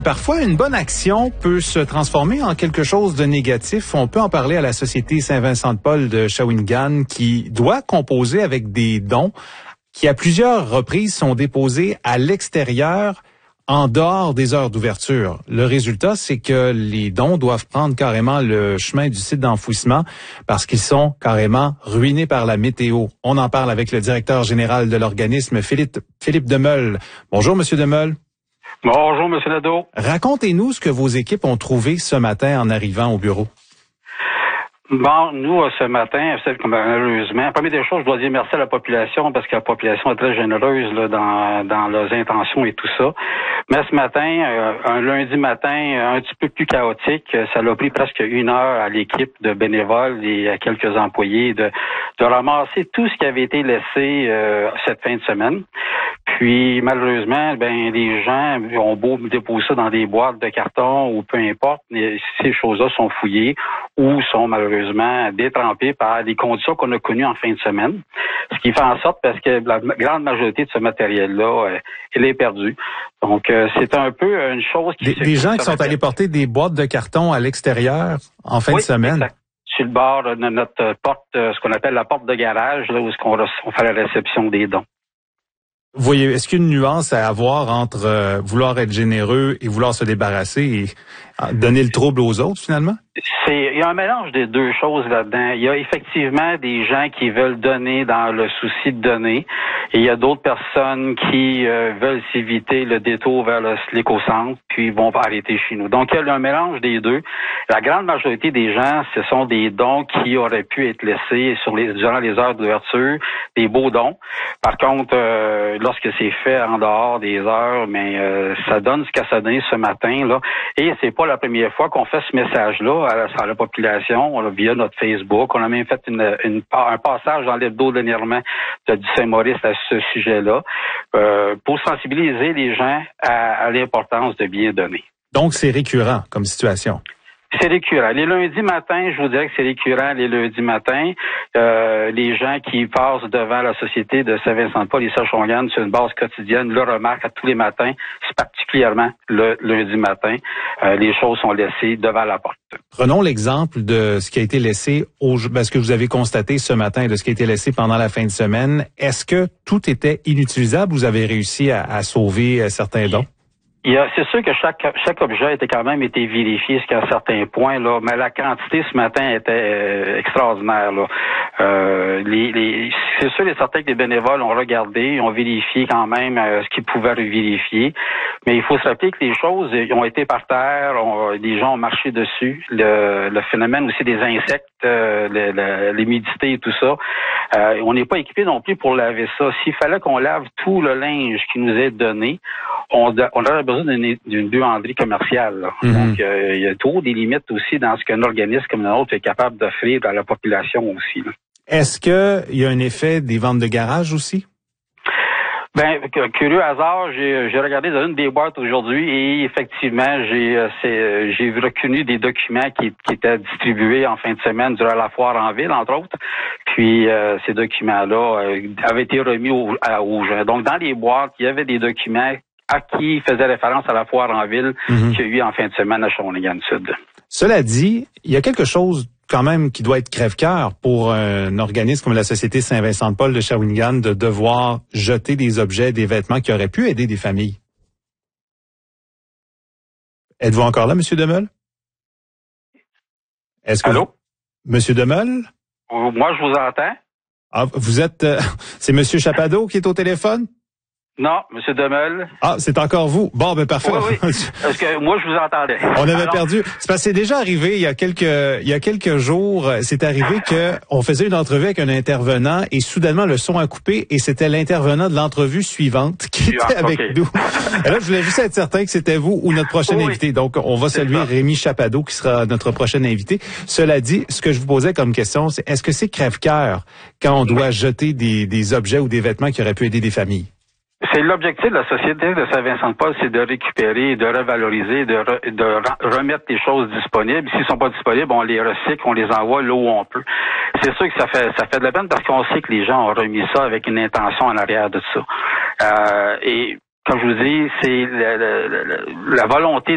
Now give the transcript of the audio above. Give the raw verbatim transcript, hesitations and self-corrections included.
Parfois, une bonne action peut se transformer en quelque chose de négatif. On peut en parler à la Société Saint-Vincent-de-Paul de Shawinigan qui doit composer avec des dons qui, à plusieurs reprises, sont déposés à l'extérieur, en dehors des heures d'ouverture. Le résultat, c'est que les dons doivent prendre carrément le chemin du site d'enfouissement parce qu'ils sont carrément ruinés par la météo. On en parle avec le directeur général de l'organisme, Philippe, Philippe Demeule. Bonjour, Monsieur Demeule. Bonjour, M. Nadeau. Racontez-nous ce que vos équipes ont trouvé ce matin en arrivant au bureau. Bon, nous, ce matin, malheureusement, la première des choses, je dois dire merci à la population parce que la population est très généreuse là, dans, dans leurs intentions et tout ça. Mais ce matin, euh, un lundi matin un petit peu plus chaotique, ça a pris presque une heure à l'équipe de bénévoles et à quelques employés de, de ramasser tout ce qui avait été laissé euh, cette fin de semaine. Puis, malheureusement, ben les gens ont beau déposer ça dans des boîtes de carton ou peu importe, mais ces choses-là sont fouillées ou sont malheureusement détrempées par des conditions qu'on a connues en fin de semaine. Ce qui fait en sorte parce que la grande majorité de ce matériel-là, euh, elle est perdue. Donc, euh, c'est un peu une chose qui... Des, des gens qui sont allés porter des boîtes de carton à l'extérieur en fin oui, de semaine. Exact. Sur le bord de notre porte, ce qu'on appelle la porte de garage, là où est-ce qu'on on fait la réception des dons. Vous voyez, est-ce qu'il y a une nuance à avoir entre euh, vouloir être généreux et vouloir se débarrasser et euh, donner le trouble aux autres, finalement? C'est, il y a un mélange des deux choses là-dedans. Il y a effectivement des gens qui veulent donner dans le souci de donner, et il y a d'autres personnes qui euh, veulent s'éviter le détour vers le, l'éco-centre, puis vont arrêter chez nous. Donc, il y a un mélange des deux. La grande majorité des gens, ce sont des dons qui auraient pu être laissés sur les, durant les heures d'ouverture, des beaux dons. Par contre, euh, lorsque c'est fait en dehors des heures, mais euh, ça donne ce qu'a ça donné ce matin, là. Et c'est pas la première fois qu'on fait ce message-là à la, à la population, on a, via notre Facebook. On a même fait une, une, un passage dans l'hebdo dernièrement de du Saint-Maurice à ce sujet-là, euh, pour sensibiliser les gens à, à l'importance de bien donner. Donc, c'est récurrent comme situation. C'est récurrent. Les lundis matins, je vous dirais que c'est récurrent les lundis matins. Euh, les gens qui passent devant la Société de Saint-Vincent-de-Paul et Shawinigan sur une base quotidienne le remarquent à tous les matins, c'est particulièrement le lundi matin. Euh, les choses sont laissées devant la porte. Prenons l'exemple de ce qui a été laissé, au, ben, ce que vous avez constaté ce matin, de ce qui a été laissé pendant la fin de semaine. Est-ce que tout était inutilisable ou vous avez réussi à, à sauver certains dons? Il y a, c'est sûr que chaque chaque objet était quand même été vérifié jusqu'à un certain point là, mais la quantité ce matin était euh, extraordinaire là. Euh, les, les, c'est sûr et certain que les bénévoles ont regardé, ont vérifié quand même euh, ce qu'ils pouvaient vérifier, mais il faut se rappeler que les choses ils ont été par terre, on, les gens ont marché dessus. Le, le phénomène aussi des insectes, euh, le, le, l'humidité et tout ça, euh, on n'est pas équipé non plus pour laver ça. S'il fallait qu'on lave tout le linge qui nous est donné, on, on aurait besoin d'une, d'une buanderie commerciale. Mm-hmm. Donc, euh, il y a toujours des limites aussi dans ce qu'un organisme comme le nôtre est capable d'offrir à la population aussi. Là. Est-ce qu'il y a un effet des ventes de garage aussi? Ben, curieux hasard, j'ai, j'ai regardé dans une des boîtes aujourd'hui et effectivement, j'ai, c'est, j'ai reconnu des documents qui, qui étaient distribués en fin de semaine durant la foire en ville, entre autres. Puis, euh, ces documents-là euh, avaient été remis aux, à, aux gens. Donc, dans les boîtes, il y avait des documents à qui faisait référence à la foire en ville mm-hmm. qu'il y a eu en fin de semaine à Shawinigan-Sud. Cela dit, il y a quelque chose quand même qui doit être crève-cœur pour un organisme comme la Société Saint-Vincent-de-Paul de Shawinigan de devoir jeter des objets, des vêtements qui auraient pu aider des familles. Êtes-vous encore là, M. Demeule? Est-ce que Allô? Vous... M. Demeule? Moi, je vous entends. Ah, vous êtes... Euh, c'est M. Chapadeau qui est au téléphone? Non, M. Demeule. Ah, c'est encore vous. Bon, ben parfait. Oui, oui. Parce que moi, je vous entendais. On avait Alors... perdu. C'est parce que c'est déjà arrivé il y a quelques il y a quelques jours. C'est arrivé que on faisait une entrevue avec un intervenant et soudainement le son a coupé et c'était l'intervenant de l'entrevue suivante qui Suivant, était avec okay. nous. Et là, je voulais juste être certain que c'était vous ou notre prochain oui, invité. Donc, on va saluer ça. Rémi Chapadeau qui sera notre prochain invité. Cela dit, ce que je vous posais comme question, c'est est-ce que c'est crève-cœur quand on doit oui. jeter des, des objets ou des vêtements qui auraient pu aider des familles? C'est l'objectif de la Société de Saint-Vincent-de-Paul, c'est de récupérer, de revaloriser, de, re, de re, remettre les choses disponibles. S'ils sont pas disponibles, on les recycle, on les envoie là où on peut. C'est sûr que ça fait ça fait de la peine parce qu'on sait que les gens ont remis ça avec une intention en arrière de ça. Euh, et comme je vous dis, c'est la, la, la, la volonté